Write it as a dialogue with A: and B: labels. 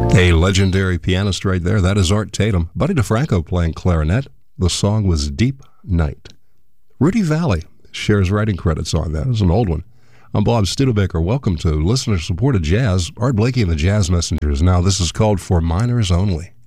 A: A legendary pianist right there. That is Art Tatum. Buddy DeFranco playing clarinet. The song was Deep Night. Rudy Valley shares writing credits on that. It was an old one. I'm Bob Studebaker. Welcome to listener-supported jazz. Art Blakey and the Jazz Messengers. Now, this is called For Minors Only.